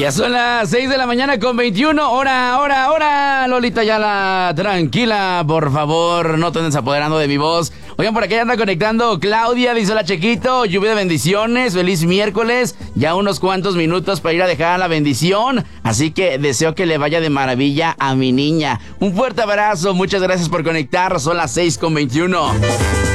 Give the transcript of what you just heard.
Ya son las 6 de la mañana con 21. Hora, Lolita Ayala, tranquila, por favor, no te andes apoderando de mi voz. Oigan, por aquí anda conectando Claudia, dice: hola Chequito, lluvia de bendiciones, feliz miércoles. Ya unos cuantos minutos para ir a dejar la bendición, así que deseo que le vaya de maravilla a mi niña. Un fuerte abrazo, muchas gracias por conectar, son las 6 con 21.